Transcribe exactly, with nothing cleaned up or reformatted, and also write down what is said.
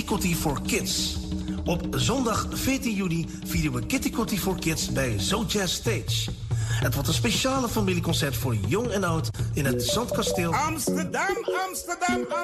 Kotti for Kids. Op zondag veertien juni vieren we Kitty Kotti for Kids bij Zo Jazz Stage. Het wordt een speciale familieconcert voor jong en oud in het Zandkasteel Amsterdam, Amsterdam,